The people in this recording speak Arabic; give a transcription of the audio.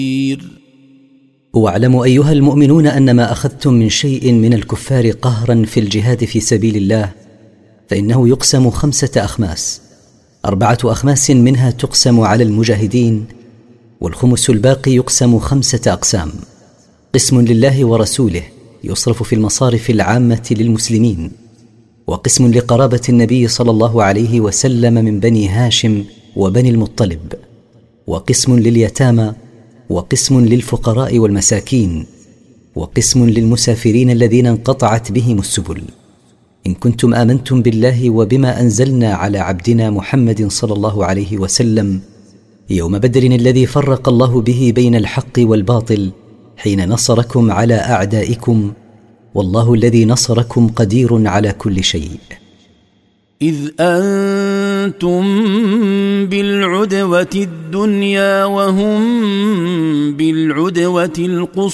واعلموا أيها المؤمنون أن ما أخذتم من شيء من الكفار قهرا في الجهاد في سبيل الله فإنه يقسم 5 أخماس، 4 أخماس منها تقسم على المجاهدين، والخمس الباقي يقسم 5 أقسام، قسم لله ورسوله يصرف في المصارف العامة للمسلمين، وقسم لقرابة النبي صلى الله عليه وسلم من بني هاشم وبني المطلب، وقسم لليتامى، وقسم للفقراء والمساكين، وقسم للمسافرين الذين انقطعت بهم السبل، إن كنتم آمنتم بالله وبما أنزلنا على عبدنا محمد صلى الله عليه وسلم يوم بدر الذي فرق الله به بين الحق والباطل حين نصركم على أعدائكم، والله الذي نصركم قدير على كل شيء. إذ أنتم بالعدوة الدنيا وهم بالعدوة القصوى